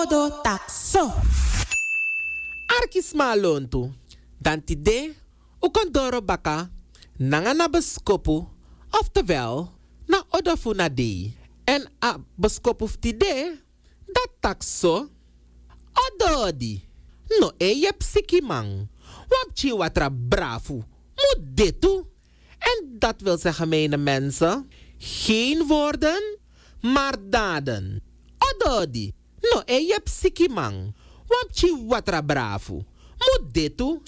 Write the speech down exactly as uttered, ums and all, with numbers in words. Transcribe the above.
odo takso. Arkis malontu. Dan tide, u kondoro baka, nanga na beskopu, oftewel, na odofu na dei. En a beskopu tide, dat takso, ododi. No e je psikimang. Wapchi watra brafu. Moet dit toe. En dat wil zeggen, mijn mensen, geen woorden, maar daden. Ododi. No e je psikimang. Wapchi watra brafu. Moet dit toe.